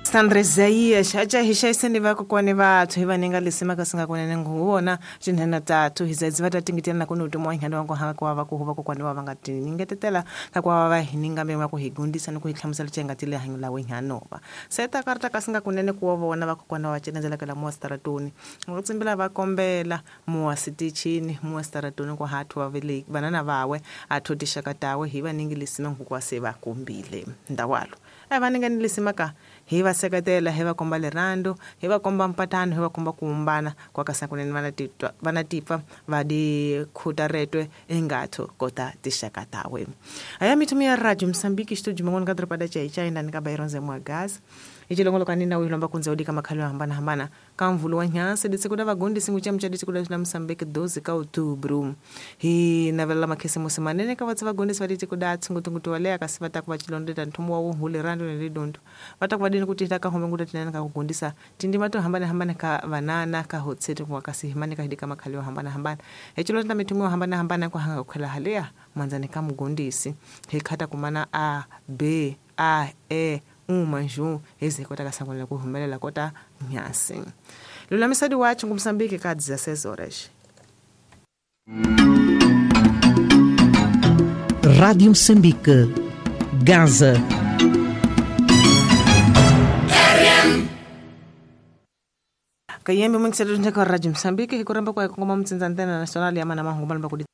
Sandra Zaias aja hishaiseni vako kwani vathu hivaninga lisima kasinga kunene nguwona cinhena tatu hizaidzi vatatingitela na kuni utimwa inhanda wangu hakuwa vakuhuva kwani wavangati ningetetela kakuwa vahininga mema kuhigundisa ni kuhihlamusela cengatile hangila wenhanova seta karta kasinga kunene kuwa vona vako kwani wacenezela kala muwa staratoni ngutsimbila vakombela muwa sitichini muwa staratoni kwa hatu wavile vanana vawe athotisha tawe hivaningi lisima ngukwase vakumbile ndawalo vaninga nilisima ka hiva sekatela hiva komba lerando hiva komba mpatano hiva komba kuumbana kwa kasakuneni vanatipfa vadi khuta retwe engatho kota tixakatawe aya mithumi ya radio Msambiki studio mangoni kadropada chaichai ndani ka Baironze Mwagazi ichilongolo kanina uyilomba kunza udika makhalo hambana kamvulu wa nyanse ditikuda vagundi singu cha mchadi tikuda na Msambiki 12 ka outubro hi navela makhesi musimanene ka vatsa vagundi svadi tikuda tsungutungutu walea kasivata kwa chilondeta ntumu wa uhule rando nelidondo vata kwa dini kuti taka hombe nguda tinana ka kugundisa tindi mato hambana ka vanana ka hotsete kwa kasihimani ka hidika makhalo hambana echilonda mitumu hambana kwa hanga kukhela halea mwanzani ka mgundisi hikhata kumana a b a e manju ezekota kasangolela kuhumelela kota nyasi lulamisadi wacho ngumsambiki ka 16 horas. Rádio Moçambique, Gaza. Kayembe mwingi sedu nteko Radio Msambiki hikuramba kwa ngoma mtsinza antena nationali ya mana mahungu malamba kudi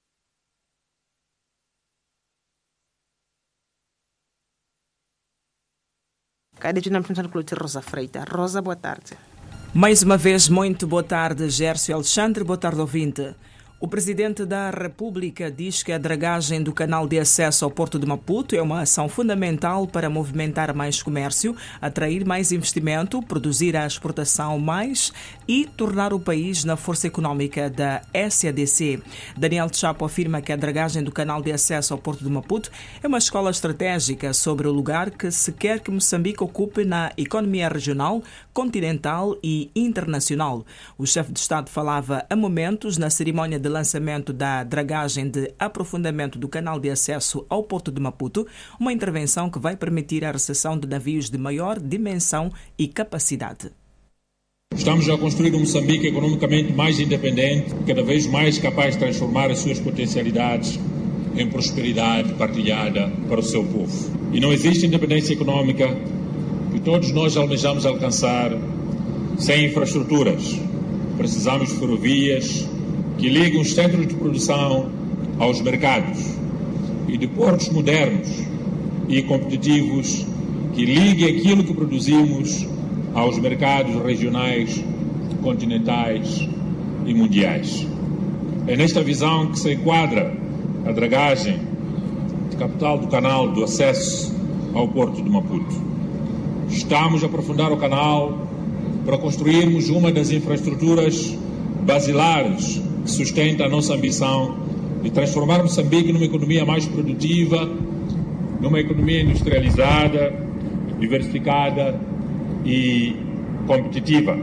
Rosa Freita. Rosa, boa tarde. Mais uma vez, muito boa tarde, Gércio Alexandre, boa tarde, ouvinte. O Presidente da República diz que a dragagem do canal de acesso ao Porto de Maputo é uma ação fundamental para movimentar mais comércio, atrair mais investimento, produzir a exportação mais e tornar o país na força econômica da SADC. Daniel Chapo afirma que a dragagem do canal de acesso ao Porto de Maputo é uma escola estratégica sobre o lugar que se quer que Moçambique ocupe na economia regional, continental e internacional. O chefe de Estado falava a momentos na cerimónia de lançamento da dragagem de aprofundamento do canal de acesso ao Porto de Maputo, uma intervenção que vai permitir a recepção de navios de maior dimensão e capacidade. Estamos a construir um Moçambique economicamente mais independente, cada vez mais capaz de transformar as suas potencialidades em prosperidade partilhada para o seu povo. E não existe independência econômica que todos nós almejamos alcançar sem infraestruturas. Precisamos de ferrovias que liguem os centros de produção aos mercados e de portos modernos e competitivos que liguem aquilo que produzimos aos mercados regionais, continentais e mundiais. É nesta visão que se enquadra a dragagem de capital do canal do acesso ao Porto de Maputo. Estamos a aprofundar o canal para construirmos uma das infraestruturas basilares que sustenta a nossa ambição de transformar Moçambique numa economia mais produtiva, numa economia industrializada, diversificada e competitiva.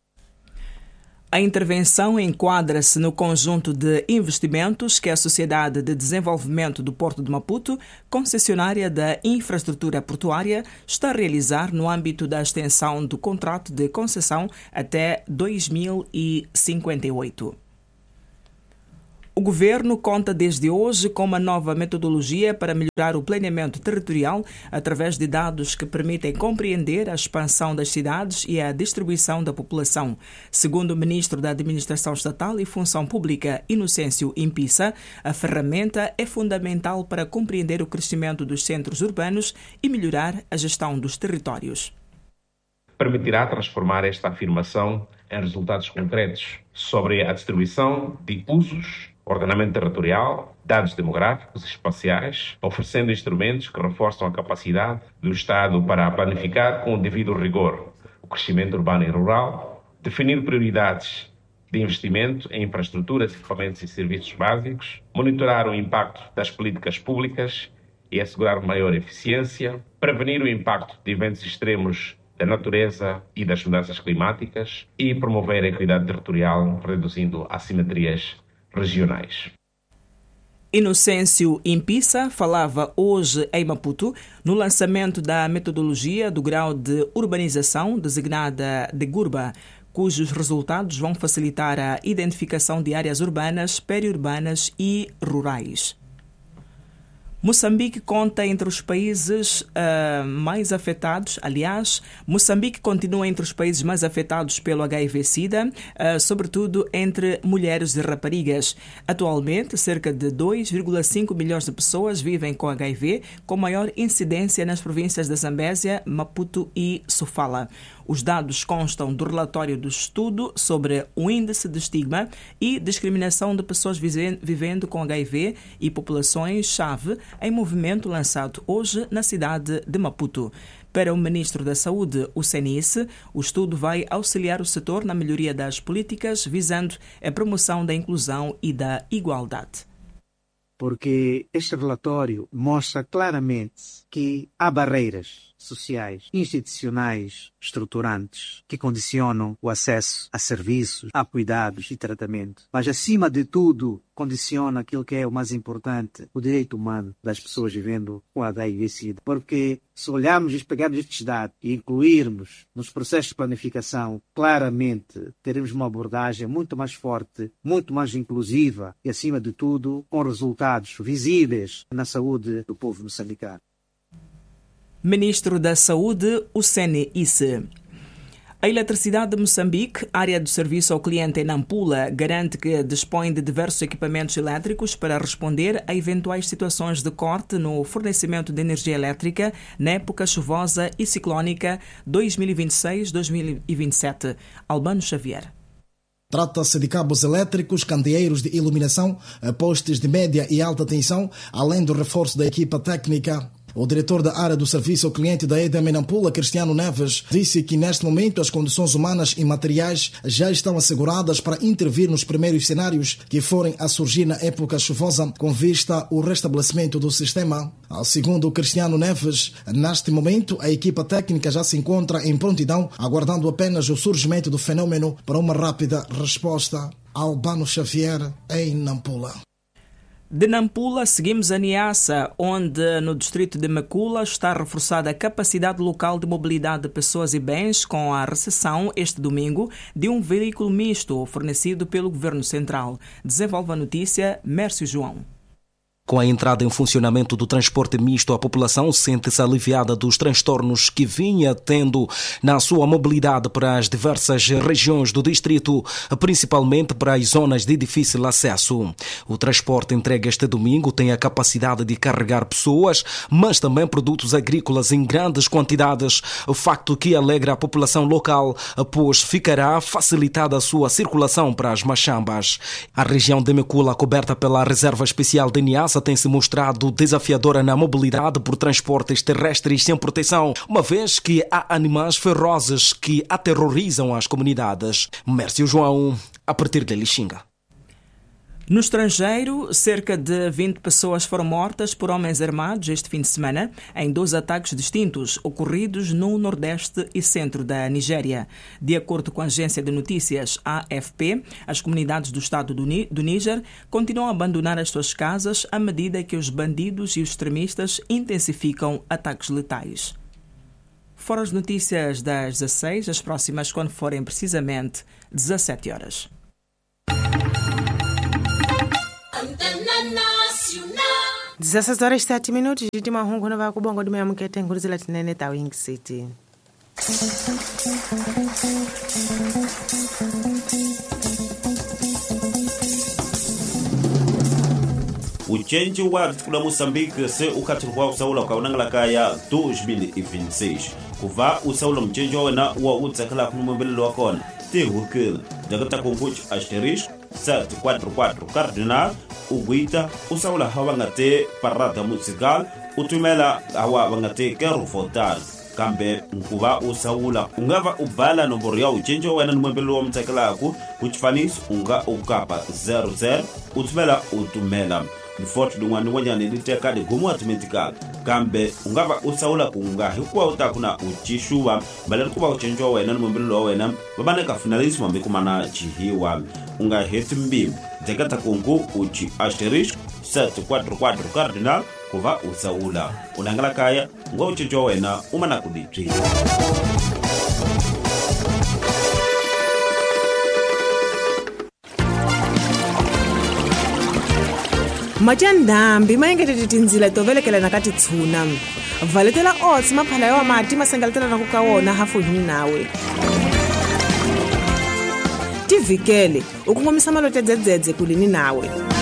A intervenção enquadra-se no conjunto de investimentos que a Sociedade de Desenvolvimento do Porto de Maputo, concessionária da infraestrutura portuária, está a realizar no âmbito da extensão do contrato de concessão até 2058. O Governo conta desde hoje com uma nova metodologia para melhorar o planeamento territorial através de dados que permitem compreender a expansão das cidades e a distribuição da população. Segundo o Ministro da Administração Estatal e Função Pública, Inocêncio Impissa, a ferramenta é fundamental para compreender o crescimento dos centros urbanos e melhorar a gestão dos territórios. Permitirá transformar esta afirmação em resultados concretos sobre a distribuição de usos, ordenamento territorial, dados demográficos e espaciais, oferecendo instrumentos que reforçam a capacidade do Estado para planificar com o devido rigor o crescimento urbano e rural, definir prioridades de investimento em infraestruturas, equipamentos e serviços básicos, monitorar o impacto das políticas públicas e assegurar maior eficiência, prevenir o impacto de eventos extremos da natureza e das mudanças climáticas e promover a equidade territorial, reduzindo assimetrias regionais. Inocêncio Impissa falava hoje em Maputo no lançamento da metodologia do grau de urbanização designada de GURBA, cujos resultados vão facilitar a identificação de áreas urbanas, periurbanas e rurais. Moçambique conta entre os países mais afetados. Aliás, Moçambique continua entre os países mais afetados pelo HIV-Sida, sobretudo entre mulheres e raparigas. Atualmente, cerca de 2,5 milhões de pessoas vivem com HIV, com maior incidência nas províncias da Zambésia, Maputo e Sofala. Os dados constam do relatório do estudo sobre o índice de estigma e discriminação de pessoas vivendo com HIV e populações-chave em movimento lançado hoje na cidade de Maputo. Para o Ministro da Saúde, o CNIS, o estudo vai auxiliar o setor na melhoria das políticas visando a promoção da inclusão e da igualdade. Porque este relatório mostra claramente que há barreiras sociais, institucionais, estruturantes, que condicionam o acesso a serviços, a cuidados e tratamento. Mas, acima de tudo, condiciona aquilo que é o mais importante, o direito humano das pessoas vivendo com HIV-Sida. Porque se olharmos e pegarmos estes dados e incluirmos nos processos de planificação, claramente teremos uma abordagem muito mais forte, muito mais inclusiva e, acima de tudo, com resultados visíveis na saúde do povo moçambicano. Ministro da Saúde, o CNIS. A Eletricidade de Moçambique, área do serviço ao cliente em Nampula, garante que dispõe de diversos equipamentos elétricos para responder a eventuais situações de corte no fornecimento de energia elétrica na época chuvosa e ciclónica 2026-2027. Albano Xavier. Trata-se de cabos elétricos, candeeiros de iluminação, postes de média e alta tensão, além do reforço da equipa técnica. O diretor da área do serviço ao cliente da EDM em Nampula, Cristiano Neves, disse que neste momento as condições humanas e materiais já estão asseguradas para intervir nos primeiros cenários que forem a surgir na época chuvosa, com vista ao restabelecimento do sistema. Segundo o Cristiano Neves, neste momento a equipa técnica já se encontra em prontidão, aguardando apenas o surgimento do fenômeno para uma rápida resposta. Albano Xavier, em Nampula. De Nampula, seguimos a Niassa, onde no distrito de Macula está reforçada a capacidade local de mobilidade de pessoas e bens com a recepção, este domingo, de um veículo misto fornecido pelo Governo Central. Desenvolve a notícia Mércio João. Com a entrada em funcionamento do transporte misto, a população sente-se aliviada dos transtornos que vinha tendo na sua mobilidade para as diversas regiões do distrito, principalmente para as zonas de difícil acesso. O transporte entregue este domingo tem a capacidade de carregar pessoas, mas também produtos agrícolas em grandes quantidades, facto que alegra a população local, pois ficará facilitada a sua circulação para as machambas. A região de Macula, coberta pela Reserva Especial de Niassa, tem se mostrado desafiadora na mobilidade por transportes terrestres sem proteção, uma vez que há animais ferozes que aterrorizam as comunidades. Mércio João, a partir de Lixinga. No estrangeiro, cerca de 20 pessoas foram mortas por homens armados este fim de semana em 2 ataques distintos ocorridos no nordeste e centro da Nigéria. De acordo com a agência de notícias AFP, as comunidades do estado do Níger continuam a abandonar as suas casas à medida que os bandidos e os extremistas intensificam ataques letais. Foram as notícias das 16, as próximas quando forem precisamente 17 horas. 16 horas 7 minutos de mahungu na vakubongo dume amukete nguruzela tinene ta Wing City. Ujenzi wa kula Moçambique se ukatirwa usaula kwa unangalaka ya 2026 kuva usaula mjenzi wena wa utsakala kumwembelelo wakona tehukil jagata kunguch asterisk 744 cardinal uguita usaula hawangate parada musical utumela hawangate keru votal kambe nkuba usaula ungava ubala nomboro ya ujenzi wena mwembelelo wa mtakala ku kuchifanis unga ukapa 00 utumela Forte do ano wanyane liteka de gomo atmetika kambe ungava usaula kunga hikuwa utakuna uchishuwa balani kuba uchenjwa wena mwembelo wena babane ka finalismo mbe kumana chihiwa unga hetimbi jakata kungu uchi asterisk 744 cardinal kuva usaula unangala kaya ngwa ucinjo wena umana kudipri. Majandambi mayengetete tindzila tovelekela nakati tshuna valetela otsi maphala yawa mati masengaletela na kuka wona hafuhini nawe tivikele ukungomisa malota dzedzedze kulini nawe.